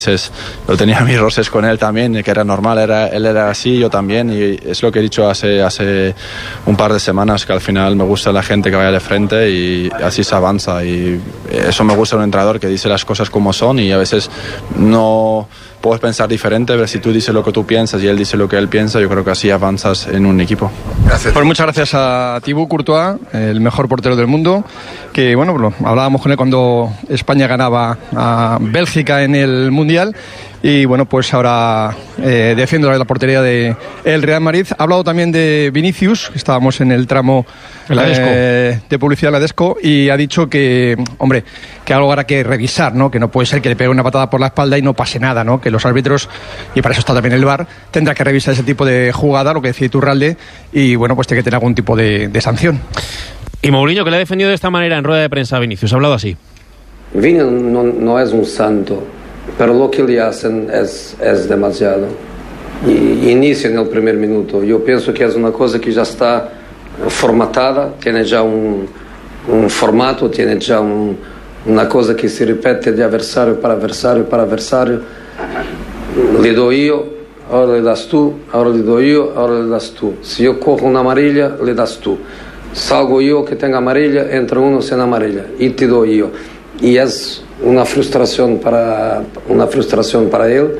Yo tenía mis roces con él también, que era normal, él era así, yo también, y es lo que he dicho hace un par de semanas, que al final me gusta la gente que vaya de frente y así se avanza, y eso me gusta de un entrenador que dice las cosas como son, y a veces no puedes pensar diferente, pero si tú dices lo que tú piensas y él dice lo que él piensa, yo creo que así avanzas en un equipo. Gracias. Pues muchas gracias a Thibaut Courtois, el mejor portero del mundo, que bueno, hablábamos con él cuando España ganaba a Bélgica en el Mundial, y bueno, pues ahora defiende la portería de el Real Madrid. Ha hablado también de Vinicius, estábamos en el tramo de publicidad de la Desco, y ha dicho que, hombre, que algo habrá que revisar, ¿no? Que no puede ser que le pegue una patada por la espalda y no pase nada, ¿no? Que los árbitros, y para eso está también el VAR, tendrá que revisar ese tipo de jugada, lo que decía Iturralde, y bueno, pues tiene que tener algún tipo de sanción. Y Mourinho, que le ha defendido de esta manera en rueda de prensa a Vinicius, ha hablado así. Vini no es un santo, pero lo que le hacen es demasiado. Y inicia en el primer minuto. Yo pienso que es una cosa que ya está formatada, tiene ya un formato, tiene ya una cosa que se repite de adversario para adversario para adversario. Le doy yo, ahora le das tú, ahora le doy yo, ahora le das tú. Si yo cojo una amarilla, le das tú. Salgo yo que tenga amarilla, entra uno sin amarilla y te doy yo. Y es una frustración para él.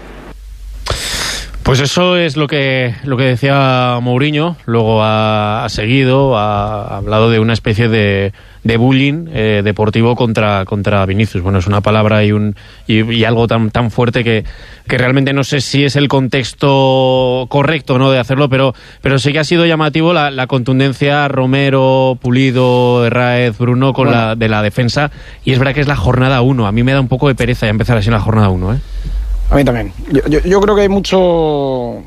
Pues eso es lo que decía Mourinho. Luego ha seguido, ha hablado de una especie de bullying deportivo contra Vinicius. Bueno, es una palabra y algo tan fuerte que realmente no sé si es el contexto correcto, ¿no?, de hacerlo, pero sí que ha sido llamativo la contundencia Romero, Pulido, Herráez, Bruno con de la defensa. Y es verdad que es la jornada 1. A mí me da un poco de pereza ya empezar así en la jornada 1, ¿eh? A mí también. Yo creo que hay mucho...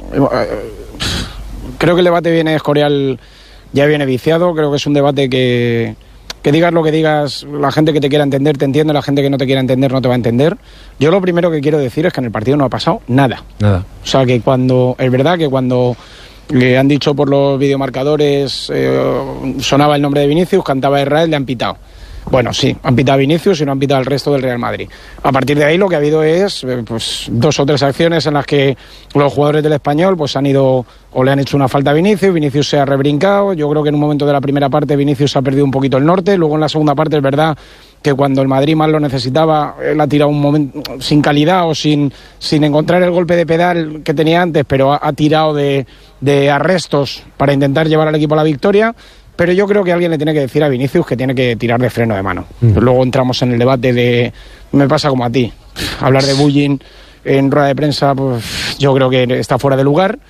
Creo que el debate viene Escorial, ya viene viciado. Creo que es un debate que digas lo que digas, la gente que te quiera entender te entiende, la gente que no te quiera entender no te va a entender. Yo lo primero que quiero decir es que en el partido no ha pasado nada. O sea, que es verdad que cuando le han dicho por los videomarcadores sonaba el nombre de Vinicius, cantaba Israel, le han pitado. Bueno, sí, han pitado a Vinicius y no han pitado al resto del Real Madrid. A partir de ahí lo que ha habido es pues 2 o 3 acciones en las que los jugadores del Español pues han ido o le han hecho una falta a Vinicius se ha rebrincado. Yo creo que en un momento de la primera parte Vinicius ha perdido un poquito el norte. Luego en la segunda parte es verdad que cuando el Madrid más lo necesitaba, él ha tirado un momento sin calidad o sin encontrar el golpe de pedal que tenía antes, pero ha tirado de arrestos para intentar llevar al equipo a la victoria. Pero yo creo que alguien le tiene que decir a Vinicius que tiene que tirar de freno de mano. Luego entramos en el debate de... Me pasa como a ti. Hablar de bullying en rueda de prensa, pues yo creo que está fuera de lugar.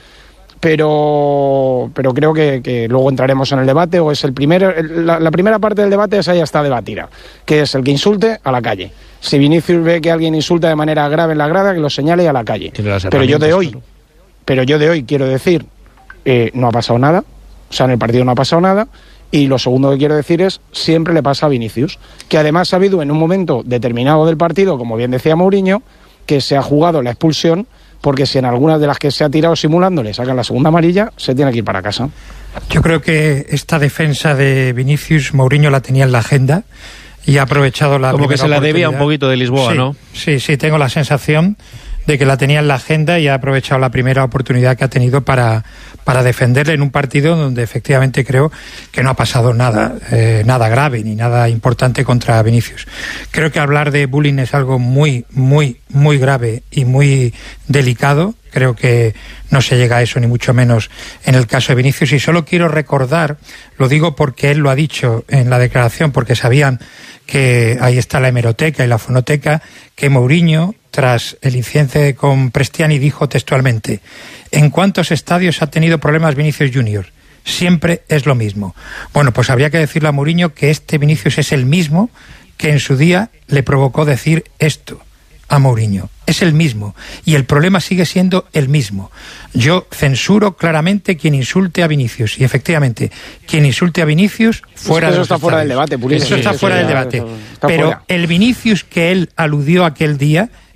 Pero creo que luego entraremos en el debate. O es el primero... La primera parte del debate esa ya está debatida. Que es el que insulte a la calle. Si Vinicius ve que alguien insulta de manera grave en la grada, que lo señale a la calle. Pero yo de hoy quiero decir... no ha pasado nada. O sea, en el partido no ha pasado nada. Y lo segundo que quiero decir es, siempre le pasa a Vinicius, que además ha habido en un momento determinado del partido, como bien decía Mourinho, que se ha jugado la expulsión, porque si en algunas de las que se ha tirado simulando le sacan la segunda amarilla, se tiene que ir para casa. Yo creo que esta defensa de Vinicius, Mourinho la tenía en la agenda y ha aprovechado la... Como que se la debía un poquito de Lisboa, sí, ¿no? Sí, tengo la sensación de que la tenía en la agenda y ha aprovechado la primera oportunidad que ha tenido para defenderle en un partido donde efectivamente creo que no ha pasado nada grave ni nada importante contra Vinicius. Creo que hablar de bullying es algo muy, muy, muy grave y muy delicado. Creo que no se llega a eso, ni mucho menos en el caso de Vinicius. Y solo quiero recordar, lo digo porque él lo ha dicho en la declaración, porque sabían que ahí está la hemeroteca y la fonoteca, que Mourinho, tras el incidente con Prestiani, dijo textualmente: ¿en cuántos estadios ha tenido problemas Vinicius Junior? Siempre es lo mismo. Bueno, pues habría que decirle a Mourinho que este Vinicius es el mismo que en su día le provocó decir esto a Mourinho. Es el mismo. Y el problema sigue siendo el mismo. Yo censuro claramente quien insulte a Vinicius. Y efectivamente, quien insulte a Vinicius, fuera de los está fuera del debate, Pulido. Eso está fuera del debate. Pero el Vinicius que él aludió aquel día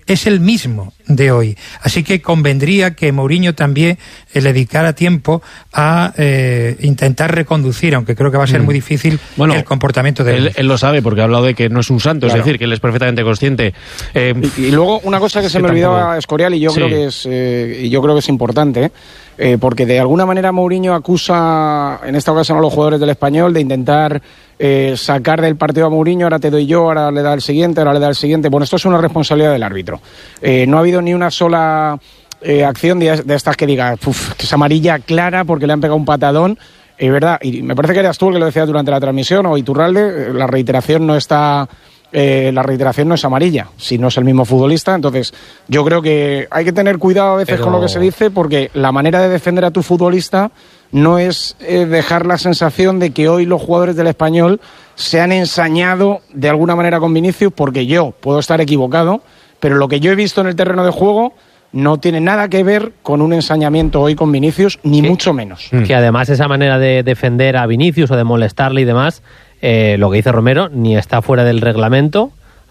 es el mismo de hoy. Así que convendría que Mourinho también le dedicara tiempo a intentar reconducir, aunque creo que va a ser muy difícil, el comportamiento de él lo sabe, porque ha hablado de que no es un santo, claro. Es decir, que él es perfectamente consciente. Y luego una cosa que se me olvidaba, Escorial, y yo creo que es importante, porque de alguna manera Mourinho acusa, en esta ocasión, a los jugadores del Español de intentar sacar del partido a Mourinho, ahora te doy yo, ahora le da el siguiente, ahora le da el siguiente. Bueno, esto es una responsabilidad del árbitro. No ha habido ni una sola acción de estas que diga, que es amarilla clara porque le han pegado un patadón. ¿Verdad? Y me parece que eras tú el que lo decías durante la transmisión, o Iturralde, la reiteración no es amarilla, si no es el mismo futbolista. Entonces yo creo que hay que tener cuidado a veces con lo que se dice, porque la manera de defender a tu futbolista no es dejar la sensación de que hoy los jugadores del Español se han ensañado de alguna manera con Vinicius, porque yo puedo estar equivocado, pero lo que yo he visto en el terreno de juego no tiene nada que ver con un ensañamiento hoy con Vinicius, ni mucho menos. Que además esa manera de defender a Vinicius o de molestarle y demás, lo que dice Romero, ni está fuera del reglamento.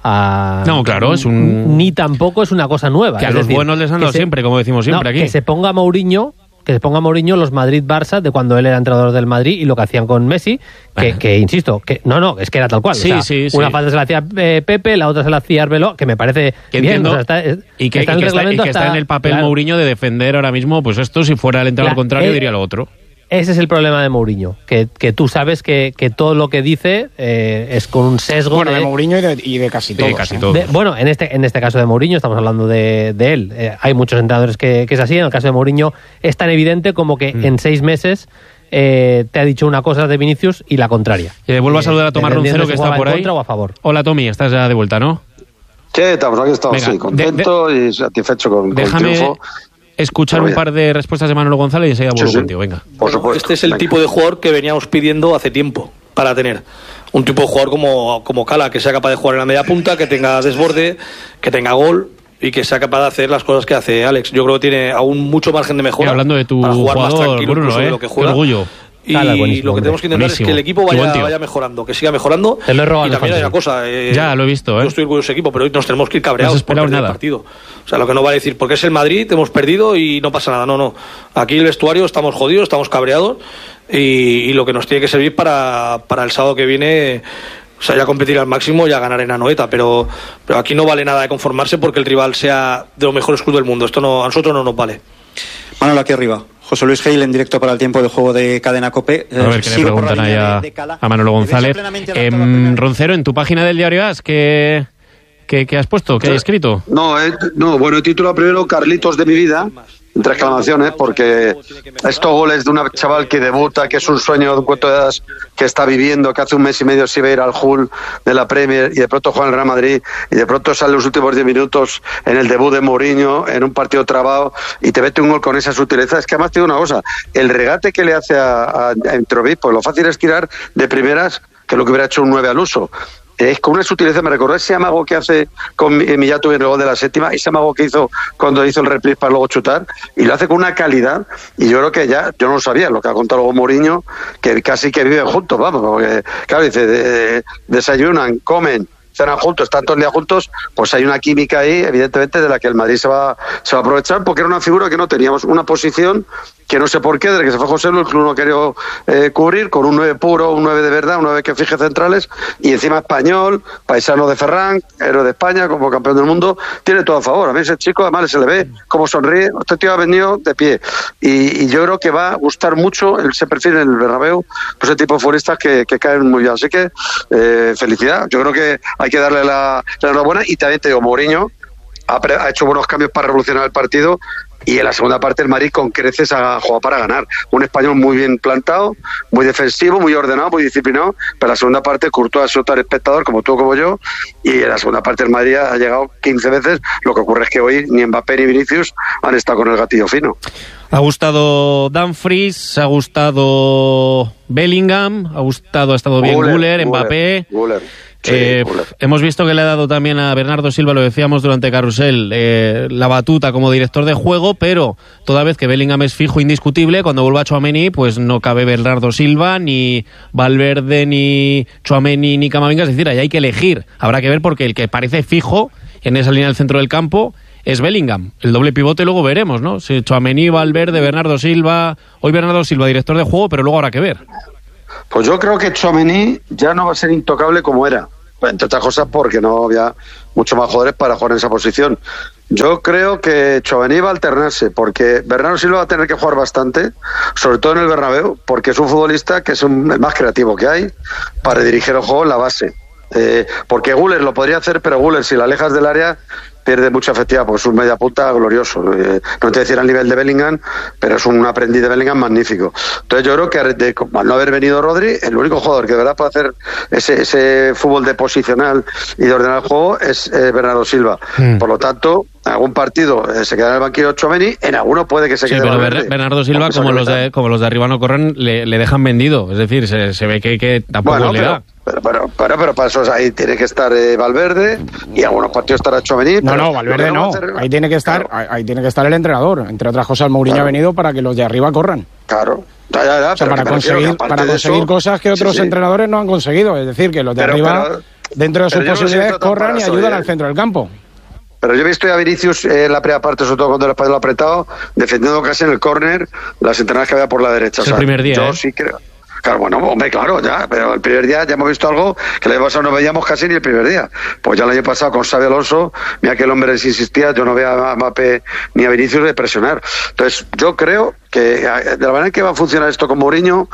No, claro, ni tampoco es una cosa nueva. Que a los buenos les han dado siempre, como decimos siempre aquí. Que se ponga Mourinho los Madrid-Barça de cuando él era entrenador del Madrid y lo que hacían con Messi, que insisto, que no, es que era tal cual. Sí, una falta se la hacía Pepe, la otra se la hacía Arbeloa, que me parece que bien. Y que está en el papel, claro, Mourinho de defender ahora mismo, pues esto, si fuera el entrenador contrario, diría lo otro. Ese es el problema de Mourinho, que tú sabes que todo lo que dice es con un sesgo. Bueno, de Mourinho y de casi todos. Bueno, en este caso de Mourinho estamos hablando de él. Hay muchos entrenadores que es así. En el caso de Mourinho es tan evidente como que en 6 meses te ha dicho una cosa de Vinicius y la contraria. Vuelvo a saludar a Tomás Roncero, que está por ahí. ¿Contra o a favor? Hola, Tommy, estás ya de vuelta, ¿no? Sí, estamos aquí, sí, contento y satisfecho con el triunfo. Escuchar un par de respuestas de Manolo González y enseguida vuelvo contigo, venga. Por supuesto. Este es el tipo de jugador que veníamos pidiendo hace tiempo para tener. Un tipo de jugador como Cala, que sea capaz de jugar en la media punta, que tenga desborde, que tenga gol y que sea capaz de hacer las cosas que hace Alex. Yo creo que tiene aún mucho margen de mejora. Hablando de tu para jugar jugador, más tranquilo, Bruno, de lo que juega. Qué orgullo. Y lo que tenemos que intentar es que el equipo vaya mejorando, que siga mejorando. Te lo he robado, y también hay una cosa. Ya lo he visto, Yo estoy orgulloso de ese equipo, pero hoy nos tenemos que ir cabreados por perder el partido. O sea, lo que no vale decir, porque es el Madrid, hemos perdido y no pasa nada. No. Aquí el vestuario estamos jodidos, estamos cabreados y lo que nos tiene que servir para el sábado que viene, o sea, ya competir al máximo y a ganar en Anoeta, pero aquí no vale nada de conformarse porque el rival sea de los mejores clubes del mundo. Esto a nosotros no nos vale. Manolo, aquí arriba. José Luis Gil, en directo para el tiempo de juego de Cadena COPE. A ver qué le preguntan ahí a Manolo González. Roncero, en tu página del diario AS, ¿qué has puesto? ¿Qué has escrito? Bueno, he titulado primero Carlitos de mi vida, entre exclamaciones, porque estos goles de un chaval que debuta, que es un sueño de un cuento de hadas que está viviendo, que hace un mes y medio se iba a ir al Hull de la Premier y de pronto juega en el Real Madrid y de pronto sale los últimos 10 minutos en el debut de Mourinho en un partido trabado y te mete un gol con esa sutileza. Es que además te digo una cosa, el regate que le hace a Entrovic, pues lo fácil es tirar de primeras, que es lo que hubiera hecho un 9 al uso. Es con una sutileza, me recordó ese amago que hace con Millato en el gol de la séptima, ese amago que hizo cuando hizo el reprise para luego chutar, y lo hace con una calidad, y yo creo que yo no lo sabía, lo que ha contado luego Mourinho, que casi que viven juntos, vamos, porque claro, dice, desayunan, comen, cenan juntos, están todo el día juntos, pues hay una química ahí, evidentemente, de la que el Madrid se va a aprovechar, porque era una figura que no teníamos, una posición que no sé por qué, desde que se fue José Luis, el club no quería cubrir, con un 9 puro, un 9 de verdad, un 9 que fije centrales, y encima español, paisano de Ferran, héroe de España, como campeón del mundo, tiene todo a favor. A mí ese chico, además, se le ve cómo sonríe, este tío ha venido de pie, y yo creo que va a gustar mucho ese perfil en el Bernabéu, pues ese tipo de futbolistas que caen muy bien. Así que, felicidad, yo creo que hay que darle la enhorabuena, y también te digo, Mourinho ha hecho buenos cambios para revolucionar el partido, y en la segunda parte el Madrid con creces ha jugado para ganar. Un español muy bien plantado, muy defensivo, muy ordenado, muy disciplinado, pero en la segunda parte Courtois ha sido tan espectador como tú como yo, y en la segunda parte el Madrid ha llegado 15 veces. Lo que ocurre es que hoy ni Mbappé ni Vinicius han estado con el gatillo fino. Ha gustado Dumfries, ha gustado Bellingham, ha estado bien Güler, Mbappé. Hemos visto que le ha dado también a Bernardo Silva, lo decíamos durante Carrusel, la batuta como director de juego, pero toda vez que Bellingham es fijo indiscutible, cuando vuelva Tchouaméni, pues no cabe Bernardo Silva, ni Valverde, ni Tchouaméni, ni Camavinga. Es decir, ahí hay que elegir. Habrá que ver, porque el que parece fijo en esa línea del centro del campo es Bellingham. El doble pivote luego veremos, ¿no? Si Tchouaméni, Valverde, Bernardo Silva... Hoy Bernardo Silva, director de juego, pero luego habrá que ver. Pues yo creo que Tchouaméni ya no va a ser intocable como era. Entre otras cosas porque no había muchos más jugadores para jugar en esa posición. Yo creo que Tchouaméni va a alternarse, porque Bernardo Silva va a tener que jugar bastante, sobre todo en el Bernabéu, porque es un futbolista que es el más creativo que hay para dirigir el juego en la base. Porque Güler lo podría hacer, pero Güler, si la alejas del área, pierde mucha efectividad, porque es un media punta glorioso. No te voy a decir al nivel de Bellingham, pero es un aprendiz de Bellingham magnífico. Entonces yo creo que al no haber venido Rodri, el único jugador que de verdad puede hacer ese fútbol de posicional y de ordenar el juego es Bernardo Silva. Por lo tanto, en algún partido se queda en el banquillo Tchouaméni, en alguno puede que se quede. Pero Bernardo Silva, como los de arriba no corren, le dejan vendido. Es decir, se ve que tampoco le da. Pero para eso ahí tiene que estar Valverde, y algunos partidos estará Tchouaméni. No, Valverde no. Ahí tiene que estar, claro. Ahí tiene que estar el entrenador. Entre otras cosas, Mourinho ha venido para que los de arriba corran. Claro. O sea, para conseguir cosas que otros entrenadores no han conseguido. Es decir, que los de arriba, dentro de sus posibilidades, corran y ayudan al centro del campo. Pero yo he visto a Vinicius en la primera parte, sobre todo cuando el espacio lo ha apretado, defendiendo casi en el córner las entradas que había por la derecha. Es el primer día. Yo sí creo. Claro, bueno, hombre, claro, ya, pero el primer día ya hemos visto algo que el año pasado no veíamos casi ni el primer día. Pues ya el año pasado con Xabi Alonso, mira que el hombre les insistía, yo no veo a Mbappé ni a Vinicius de presionar. Entonces, yo creo que de la manera que va a funcionar esto con Mourinho,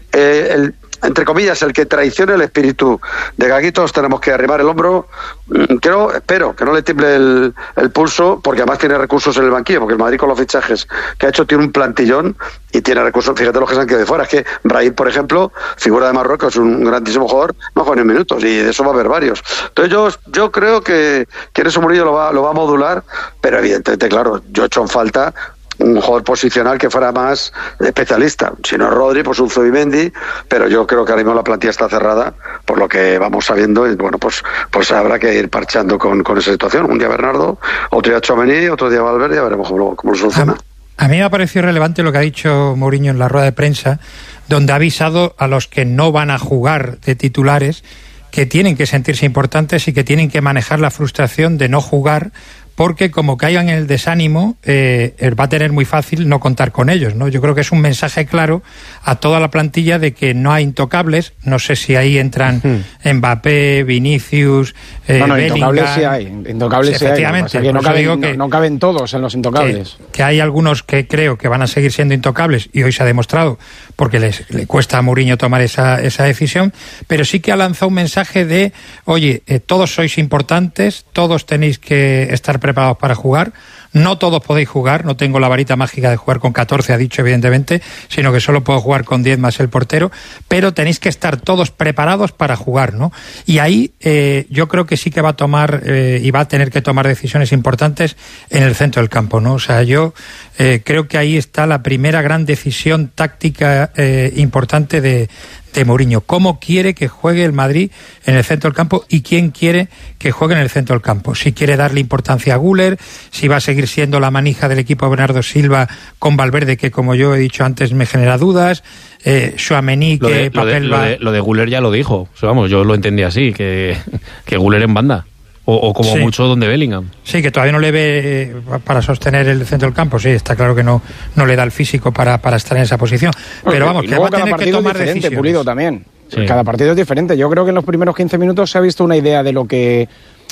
entre comillas, el que traicione el espíritu de que aquí todos tenemos que arrimar el hombro, espero que no le tiemble el pulso, porque además tiene recursos en el banquillo, porque el Madrid con los fichajes que ha hecho tiene un plantillón y tiene recursos. Fíjate los que se han quedado de fuera, es que Brahim, por ejemplo, figura de Marruecos, un grandísimo jugador, no juega ni minutos, y de eso va a haber varios. Entonces yo creo que en eso Mourinho lo va a modular, pero evidentemente, claro, yo he hecho en falta un jugador posicional que fuera más especialista. Si no es Rodri, pues un Zubimendi, pero yo creo que ahora mismo la plantilla está cerrada, por lo que vamos sabiendo, y bueno, pues habrá que ir parchando con esa situación. Un día Bernardo, otro día Tchouaméni, otro día Valverde, ya veremos cómo lo soluciona. A mí me ha parecido relevante lo que ha dicho Mourinho en la rueda de prensa, donde ha avisado a los que no van a jugar de titulares que tienen que sentirse importantes y que tienen que manejar la frustración de no jugar, porque como caigan en el desánimo, va a tener muy fácil no contar con ellos, ¿no? Yo creo que es un mensaje claro a toda la plantilla de que no hay intocables. No sé si ahí entran Mbappé, Vinicius, Bellingham. Intocables sí hay. Intocables sí hay. Efectivamente. Que no caben todos en los intocables. Que hay algunos que creo que van a seguir siendo intocables, y hoy se ha demostrado, porque le cuesta a Mourinho tomar esa decisión, pero sí que ha lanzado un mensaje de, oye, todos sois importantes, todos tenéis que estar preparados para jugar, no todos podéis jugar, no tengo la varita mágica de jugar con 14, ha dicho evidentemente, sino que solo puedo jugar con 10 más el portero, pero tenéis que estar todos preparados para jugar, ¿no? Y ahí yo creo que sí que va a tomar y va a tener que tomar decisiones importantes en el centro del campo, ¿no? O sea, yo creo que ahí está la primera gran decisión táctica importante de Mourinho. ¿Cómo quiere que juegue el Madrid en el centro del campo y quién quiere que juegue en el centro del campo? Si quiere darle importancia a Güler, si va a seguir siendo la manija del equipo Bernardo Silva con Valverde, que como yo he dicho antes me genera dudas, Tchouaméni, que lo de Güler ya lo dijo. O sea, vamos, yo lo entendí así, que Güler en banda. O como sí, mucho donde Bellingham. Sí, que todavía no le ve para sostener el centro del campo. Sí, está claro que no le da el físico para estar en esa posición. Pero vamos, que va a tener que tomar decisiones. Pulido también. Sí. Cada partido es diferente. Yo creo que en los primeros 15 minutos se ha visto una idea de lo que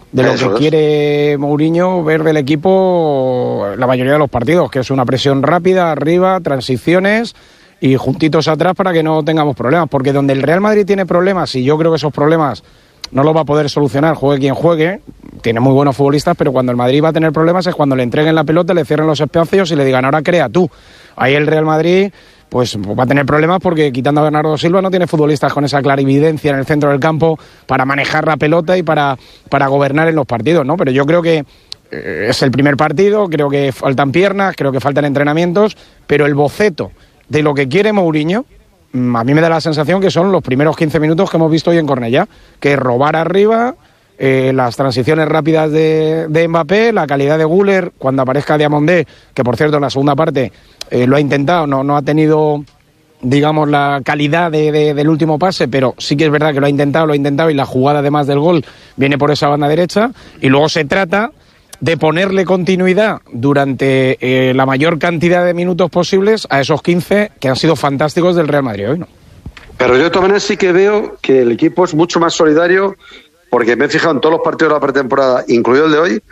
quiere Mourinho ver del equipo la mayoría de los partidos, que es una presión rápida, arriba, transiciones y juntitos atrás para que no tengamos problemas. Porque donde el Real Madrid tiene problemas, y yo creo que esos problemas no lo va a poder solucionar, juegue quien juegue, tiene muy buenos futbolistas, pero cuando el Madrid va a tener problemas es cuando le entreguen la pelota, le cierren los espacios y le digan, ahora crea tú. Ahí el Real Madrid pues va a tener problemas, porque quitando a Bernardo Silva no tiene futbolistas con esa clarividencia en el centro del campo para manejar la pelota y para gobernar en los partidos, ¿no? Pero yo creo que es el primer partido, creo que faltan piernas, creo que faltan entrenamientos, pero el boceto de lo que quiere Mourinho, a mí me da la sensación que son los primeros 15 minutos que hemos visto hoy en Cornellá, que robar arriba, las transiciones rápidas de Mbappé, la calidad de Güler cuando aparezca Diamandé, que por cierto en la segunda parte lo ha intentado, no ha tenido digamos, la calidad del último pase, pero sí que es verdad que lo ha intentado y la jugada además del gol viene por esa banda derecha, y luego se trata de ponerle continuidad durante la mayor cantidad de minutos posibles a esos 15 que han sido fantásticos del Real Madrid hoy, ¿no? Pero yo de todas maneras sí que veo que el equipo es mucho más solidario, porque me he fijado en todos los partidos de la pretemporada, incluido el de hoy.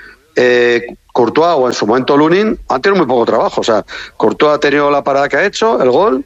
Courtois o en su momento Lunin han tenido muy poco trabajo. O sea, Courtois ha tenido la parada que ha hecho, el gol,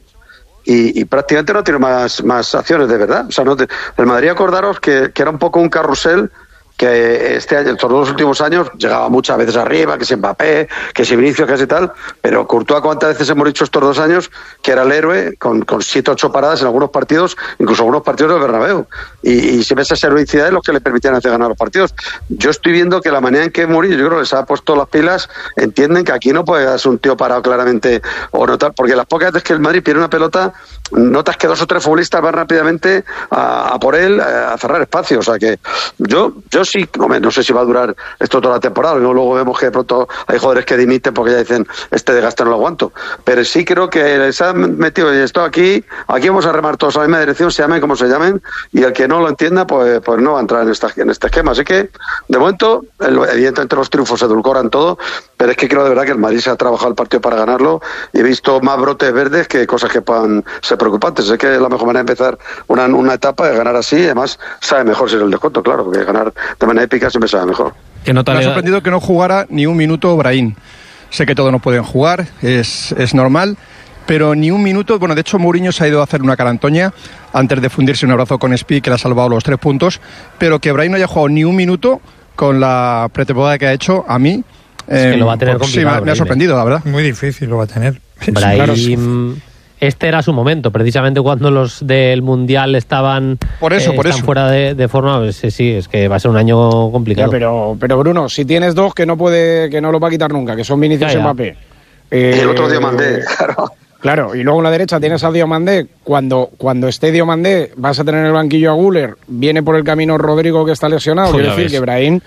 y prácticamente no ha tenido más acciones de verdad. O sea, el Madrid, acordaros que era un poco un carrusel, que este año, estos 2 últimos años, llegaba muchas veces arriba, que si Mbappé, que si Vinicius, que si tal, pero Courtois, ¿cuántas veces hemos dicho estos 2 años que era el héroe con 7 o 8 paradas en algunos partidos, incluso algunos partidos del Bernabéu? Y siempre esa heroicidad es lo que le permitían hacer ganar los partidos. Yo estoy viendo que la manera en que Mourinho, yo creo que les ha puesto las pilas, entienden que aquí no puede darse un tío parado claramente o notar, porque las pocas veces que el Madrid pierde una pelota, notas que 2 o 3 futbolistas van rápidamente a por él, a cerrar espacio. O sea que yo sí, no sé si va a durar esto toda la temporada, luego vemos que de pronto hay jugadores que dimiten porque ya dicen, este desgaste no lo aguanto, pero sí creo que les han metido esto aquí vamos a remar todos a la misma dirección, se llamen como se llamen, y el que no lo entienda pues no va a entrar en este esquema. Así que de momento evidentemente los triunfos se edulcoran todo, pero es que creo de verdad que el Madrid se ha trabajado el partido para ganarlo, y he visto más brotes verdes que cosas que puedan ser preocupantes. Es que la mejor manera de empezar una etapa es ganar así, además sabe mejor si es el descuento, claro, porque ganar de manera épica siempre sabe mejor. Me ha sorprendido que no jugara ni un minuto Brahim. Sé que todos no pueden jugar, es normal, pero ni un minuto. Bueno, de hecho Mourinho se ha ido a hacer una carantoña antes de fundirse un abrazo con Spi, que le ha salvado los 3 puntos, pero que Brahim no haya jugado ni un minuto con la pretemporada que ha hecho, a mí es que lo va a tener complicado. Sí, me ha sorprendido, la verdad. Muy difícil lo va a tener. Brahim, claro, sí. Este era su momento, precisamente cuando los del Mundial estaban fuera de forma. Pues, sí, es que va a ser un año complicado. Ya, pero Bruno, si tienes 2 que no lo va a quitar nunca, que son Vinicius y Mbappé. El otro Diomandé, claro. Claro, y luego en la derecha tienes a Diomandé. Cuando esté Diomandé, vas a tener en el banquillo a Güler. Viene por el camino Rodrigo, que está lesionado. Quiero decir que Brahim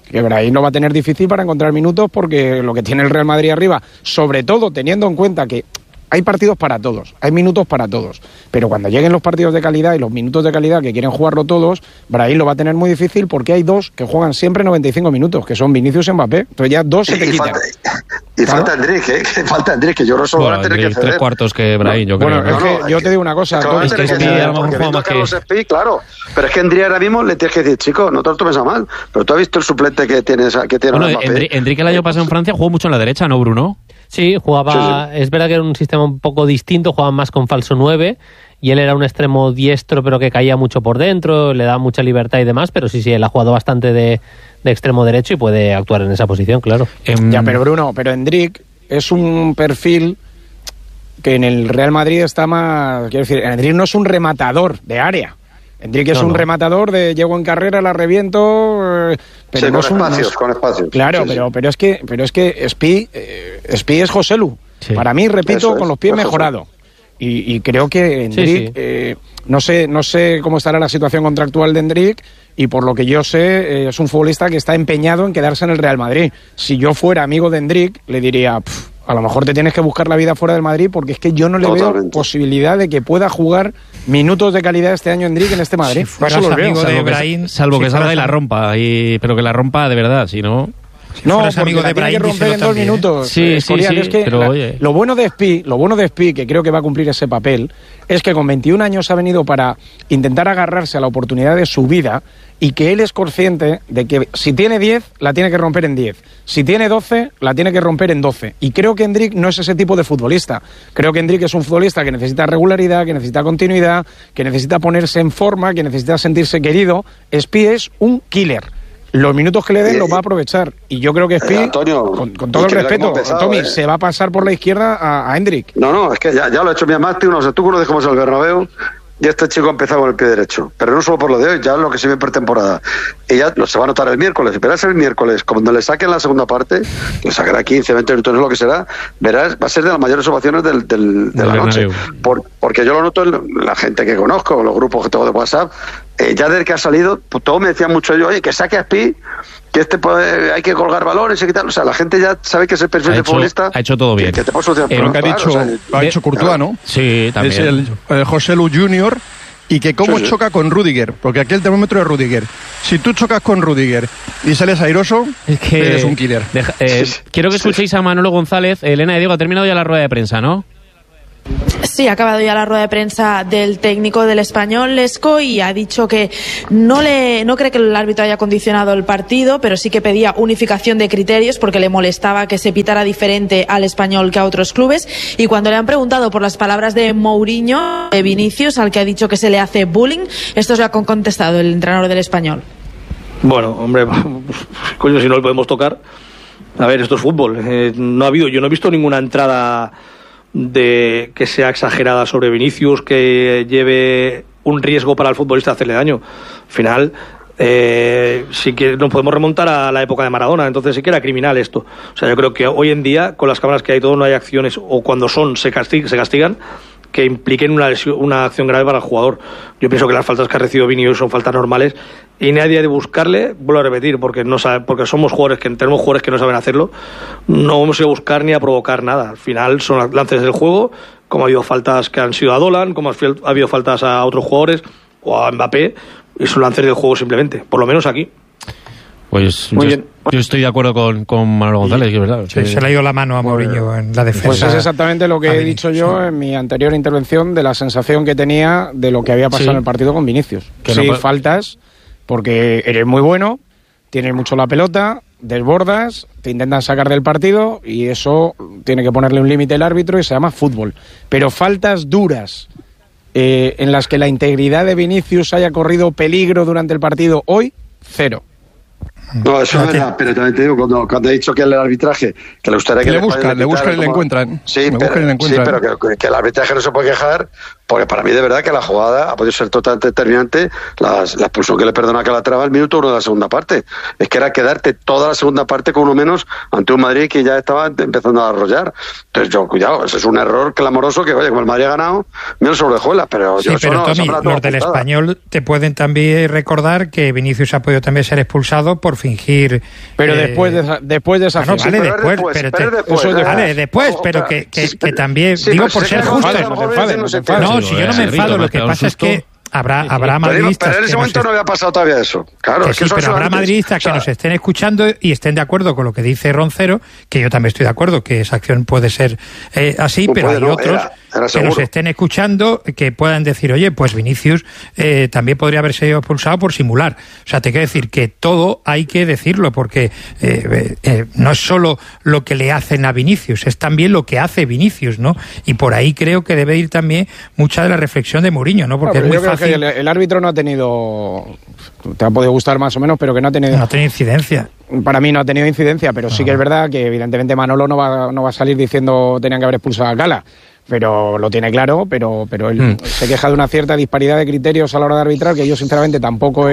lo va a tener difícil para encontrar minutos, porque lo que tiene el Real Madrid arriba, sobre todo teniendo en cuenta que hay partidos para todos, hay minutos para todos, pero cuando lleguen los partidos de calidad y los minutos de calidad que quieren jugarlo todos, Brahim lo va a tener muy difícil, porque hay 2 que juegan siempre 95 minutos, que son Vinicius y Mbappé. Entonces ya 2 se te quitan. Falta Endrick, que yo no solo va a tener que ceder. 3 cuartos que Brahim, yo creo. Bueno, es que yo te digo una cosa. Claro, claro, pero es que Endrick ahora mismo le tienes que decir, chico, no te lo tomes a mal, pero tú has visto el suplente que tiene bueno, Endrick el año pasado en Francia jugó mucho en la derecha, ¿no, Bruno? Sí, jugaba, sí. Es verdad que era un sistema un poco distinto, jugaban más con falso 9, y él era un extremo diestro, pero que caía mucho por dentro, le daba mucha libertad y demás, pero sí, él ha jugado bastante de extremo derecho y puede actuar en esa posición, claro. Ya, pero Bruno, Endrick es un perfil que en el Real Madrid está más, quiero decir, Endrick no es un rematador de área. Endrick es un rematador de llego en carrera, la reviento, pero sí, no es con espacios. Claro, sí. Pero es que Spi es Joselu. Sí. Para mí, repito, con los pies mejorado. Y creo que Endrick, no sé cómo estará la situación contractual de Endrick, y por lo que yo sé, es un futbolista que está empeñado en quedarse en el Real Madrid. Si yo fuera amigo de Endrick, le diría, a lo mejor te tienes que buscar la vida fuera del Madrid, porque es que yo no le veo posibilidad de que pueda jugar minutos de calidad este año Endrick en este Madrid. Salvo que salga y la rompa, pero que la rompa de verdad, si no... No, amigo de Brahim, tiene que romper en 2 minutos. Sí, es que pero, lo bueno de Spi, que creo que va a cumplir ese papel, es que con 21 años ha venido para intentar agarrarse a la oportunidad de su vida, y que él es consciente de que si tiene 10, la tiene que romper en 10. Si tiene 12, la tiene que romper en 12. Y creo que Endrick no es ese tipo de futbolista. Creo que Endrick es un futbolista que necesita regularidad, que necesita continuidad, que necesita ponerse en forma, que necesita sentirse querido. Spi es un killer. Los minutos que le den los va a aprovechar. Y yo creo que Spi, Antonio, con todo el respeto, Tommy, se va a pasar por la izquierda a Endrick. No, es que ya lo ha hecho mi amante. Tú conoces cómo es el Bernabéu, y este chico ha empezado con el pie derecho. Pero no solo por lo de hoy, ya lo que se ve en pretemporada. Y ya se va a notar el miércoles. Verás el miércoles, cuando le saquen la segunda parte, le sacará 15, 20 minutos, lo que será, verás, va a ser de las mayores ovaciones de la noche. Porque yo lo noto en la gente que conozco, los grupos que tengo de WhatsApp. ya desde que ha salido, pues todos me decían mucho yo, oye, que saque a Spi, que hay que colgar balones y tal. O sea, la gente ya sabe que es el perfil de futbolista. Ha hecho todo bien. Que te puede solucionar. Lo que ha dicho Courtois, ¿no? Sí, también. Es el José Lu Junior. Y que cómo choca con Rüdiger, porque aquí el termómetro es Rüdiger. Si tú chocas con Rüdiger y sales airoso, es que eres un killer. Quiero que escuchéis a Manolo González. Elena de Diego, ha terminado ya la rueda de prensa, ¿no? Sí, ha acabado ya la rueda de prensa del técnico del Español, Lesco, y ha dicho que no cree que el árbitro haya condicionado el partido, pero sí que pedía unificación de criterios porque le molestaba que se pitara diferente al Español que a otros clubes. Y cuando le han preguntado por las palabras de Mourinho, de Vinicius, al que ha dicho que se le hace bullying, esto es lo que ha contestado el entrenador del Español. Bueno, hombre, coño, si no lo podemos tocar. A ver, esto es fútbol. Yo no he visto ninguna entrada de que sea exagerada sobre Vinicius, que lleve un riesgo para el futbolista hacerle daño. Al final, sí que nos podemos remontar a la época de Maradona, entonces sí que era criminal esto. O sea, yo creo que hoy en día, con las cámaras que hay todo, no hay acciones, o cuando se castigan, que impliquen una acción grave para el jugador. Yo pienso que las faltas que ha recibido Vinicius son faltas normales y nadie ha de buscarle, vuelvo a repetir, porque tenemos jugadores que no saben hacerlo. No vamos a buscar ni a provocar nada. Al final son lances del juego, como ha habido faltas que han sido a Dolan, como ha habido faltas a otros jugadores o a Mbappé, y son lances del juego simplemente, por lo menos aquí. Pues yo estoy de acuerdo con Manolo González, que es verdad. Sí, se le ha ido la mano a Mourinho en la defensa. Pues es exactamente lo que he dicho yo en mi anterior intervención, de la sensación que tenía de lo que había pasado en el partido con Vinicius. Que sí, faltas, porque eres muy bueno, tienes mucho la pelota, desbordas, te intentan sacar del partido y eso tiene que ponerle un límite el árbitro y se llama fútbol. Pero faltas duras, en las que la integridad de Vinicius haya corrido peligro durante el partido hoy, cero. No, eso es verdad, pero también te digo, cuando he dicho que el arbitraje, que le gustaría que le buscan y le encuentran. Sí, pero que el arbitraje no se puede quejar, porque para mí de verdad que la jugada ha podido ser totalmente determinante, la expulsión que le perdona a Calatrava al minuto 1 de la segunda parte. Es que era quedarte toda la segunda parte con uno menos ante un Madrid que ya estaba empezando a arrollar. Entonces cuidado, ese es un error clamoroso que, oye, como el Madrid ha ganado, mira sobre Juela, pero sí, pero Tommy, los del Español te pueden también recordar que Vinicius ha podido también ser expulsado por fingir. Pero después de esa no, vale, después, pero que también, sí, digo, por ser justo. No, si yo no me enfado, lo que pasa es que habrá madridistas. Pero en ese momento no había pasado todavía eso. Claro, sí, pero habrá madridistas que nos estén escuchando y estén de acuerdo con lo que dice Roncero, que yo también estoy de acuerdo que esa acción puede ser así, pero hay otros que nos estén escuchando que puedan decir, oye, pues Vinicius también podría haber sido expulsado por simular. O sea, te quiero decir que todo hay que decirlo, porque no es solo lo que le hacen a Vinicius, es también lo que hace Vinicius, ¿no? Y por ahí creo que debe ir también mucha de la reflexión de Mourinho, ¿no? Porque es muy fácil. El árbitro no ha tenido, te ha podido gustar más o menos, pero que no ha tenido incidencia. Para mí no ha tenido incidencia, pero sí que es verdad que evidentemente Manolo no va a salir diciendo tenían que haber expulsado a Gala, pero lo tiene claro, pero él se queja de una cierta disparidad de criterios a la hora de arbitrar, que yo sinceramente tampoco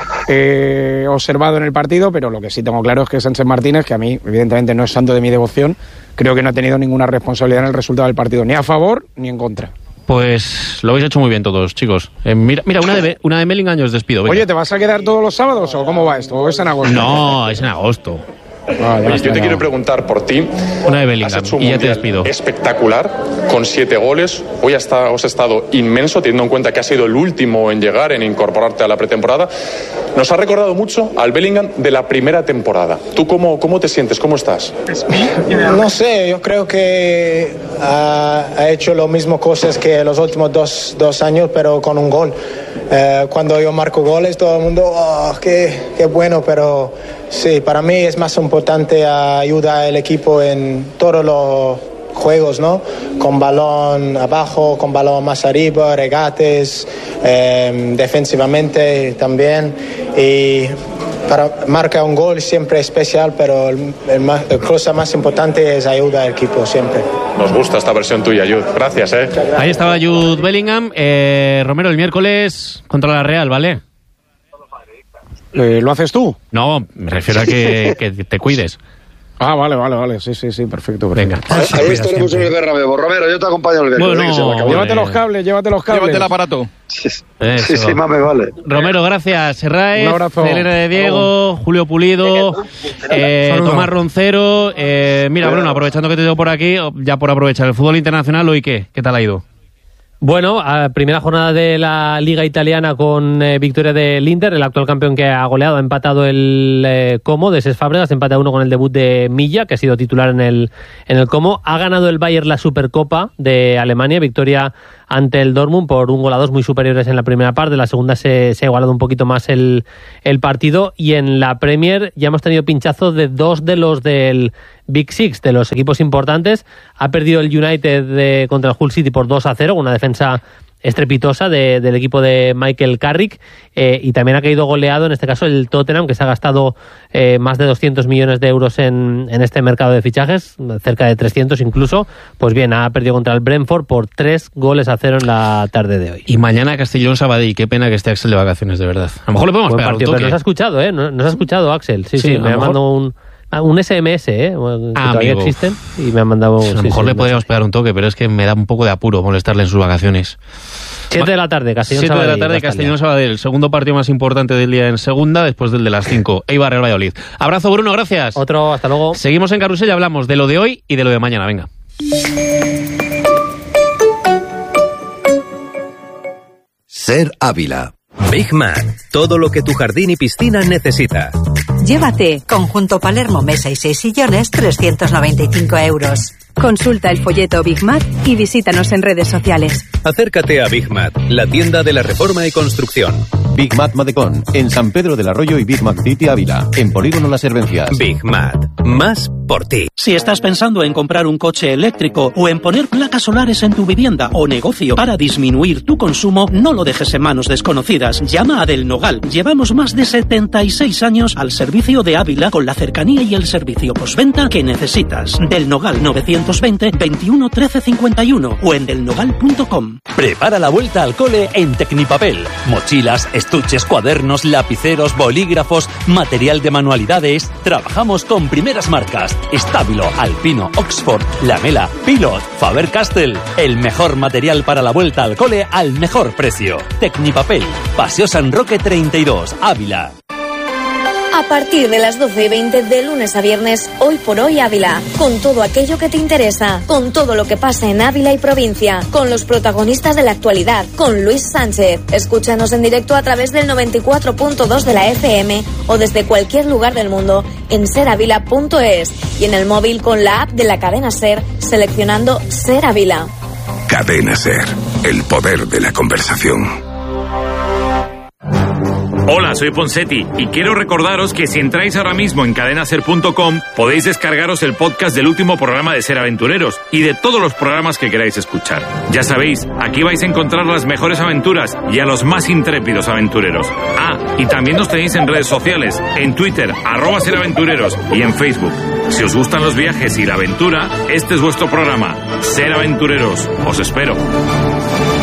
he observado en el partido, pero lo que sí tengo claro es que Sánchez Martínez, que a mí evidentemente no es santo de mi devoción, creo que no ha tenido ninguna responsabilidad en el resultado del partido, ni a favor ni en contra. Pues lo habéis hecho muy bien todos, chicos. Mira, una de Bellingham os despido. Venga. Oye, ¿te vas a quedar todos los sábados o cómo va esto? ¿O es en agosto? No, es en agosto. Oye, yo te quiero preguntar por ti. Una de Bellingham, has hecho un y ya te despido. Espectacular, con 7 goles. Hoy has estado inmenso, teniendo en cuenta que has sido el último en llegar, en incorporarte a la pretemporada. Nos ha recordado mucho al Bellingham de la primera temporada. ¿Tú cómo te sientes? ¿Cómo estás? No sé, yo creo que ha hecho lo mismo cosas que los últimos dos años, pero con un gol. Cuando yo marco goles, todo el mundo, qué bueno, pero sí, para mí es más importante ayudar al equipo en todos los juegos, ¿no? Con balón abajo, con balón más arriba, regates, defensivamente también. Y para marcar un gol siempre es especial, pero la cosa más importante es ayudar al equipo siempre. Nos gusta esta versión tuya, Jude. Gracias, Ahí estaba Jude Bellingham. Romero, el miércoles contra la Real, ¿vale? ¿Lo haces tú? No, me refiero a que te cuides. Ah, vale. Sí, perfecto. Venga. Ahí estaremos en el Bernabéu. Romero, yo te acompaño al viaje. Bueno, llévate los cables. Llévate el aparato. Sí, más me vale. Romero, gracias. Serraez, Un abrazo. Elena de Diego, Julio Pulido, Tomás Roncero. Mira, Bruno, aprovechando que te tengo por aquí, ya por aprovechar el fútbol internacional, ¿hoy qué? ¿Qué tal ha ido? Bueno, primera jornada de la Liga Italiana con victoria del Inter, el actual campeón que ha goleado, ha empatado el Como de Cesc Fábregas, empate a 1 con el debut de Milla, que ha sido titular en el Como. Ha ganado el Bayern la Supercopa de Alemania, victoria ante el Dortmund por 1-2 muy superiores en la primera parte. La segunda se ha igualado un poquito más el partido, y en la Premier ya hemos tenido pinchazos de 2 de los del Big Six, de los equipos importantes. Ha perdido el United contra el Hull City por 2-0, una defensa estrepitosa del equipo de Michael Carrick, y también ha caído goleado, en este caso el Tottenham, que se ha gastado más de 200 millones de euros en este mercado de fichajes, cerca de 300 incluso. Pues bien, ha perdido contra el Brentford por 3-0 en la tarde de hoy. Y mañana Castellón-Sabadell. Qué pena que esté Axel de vacaciones, de verdad. A lo mejor le podemos pegar un toque. Pero nos ha escuchado, nos ha escuchado Axel. Sí, me ha mandado un SMS, que todavía existen, y me han mandado... A lo mejor le podríamos pegar un toque, pero es que me da un poco de apuro molestarle en sus vacaciones. 7 de la tarde, Castellón-Sabadell. 7 de la tarde, Castellón-Sabadell. El segundo partido más importante del día en segunda, después del de las 5. Eibar-Real Valladolid. Abrazo, Bruno, gracias. Otro, hasta luego. Seguimos en Carrusel y hablamos de lo de hoy y de lo de mañana. Venga. Ser Ávila. Big Mac. Todo lo que tu jardín y piscina necesita. Llévate conjunto Palermo, mesa y 6 sillones, 395 euros. Consulta el folleto Big Mac y visítanos en redes sociales. Acércate a Big Mac, la tienda de la reforma y construcción. Big Mac Madecón, en San Pedro del Arroyo y Big Mac City Ávila, en Polígono Las Hervencias. Big Mac, más por ti. Si estás pensando en comprar un coche eléctrico o en poner placas solares en tu vivienda o negocio para disminuir tu consumo, no lo dejes en manos desconocidas. Llama a Del Nogal. Llevamos más de 76 años al servicio de Ávila, con la cercanía y el servicio postventa que necesitas. Del Nogal 920 21 13 51 o en delnogal.com. Prepara la vuelta al cole en Tecnipapel. Mochilas, estuches, cuadernos, lapiceros, bolígrafos, material de manualidades. Trabajamos con primeras marcas: Stabilo, Alpino, Oxford, Lamela, Pilot, Faber-Castell. El mejor material para la vuelta al cole al mejor precio. Tecnipapel, Paseo San Roque 32, Ávila. A partir de las 12:20 de lunes a viernes, Hoy por Hoy Ávila, con todo aquello que te interesa, con todo lo que pasa en Ávila y provincia, con los protagonistas de la actualidad, con Luis Sánchez. Escúchanos en directo a través del 94.2 de la FM o desde cualquier lugar del mundo en seravila.es y en el móvil con la app de la cadena SER, seleccionando Ser Ávila. Cadena SER, el poder de la conversación. Hola, soy Ponsetti y quiero recordaros que si entráis ahora mismo en cadenaser.com podéis descargaros el podcast del último programa de Ser Aventureros y de todos los programas que queráis escuchar. Ya sabéis, aquí vais a encontrar las mejores aventuras y a los más intrépidos aventureros. Ah, y también nos tenéis en redes sociales, en Twitter, @seraventureros y en Facebook. Si os gustan los viajes y la aventura, este es vuestro programa, Ser Aventureros. Os espero.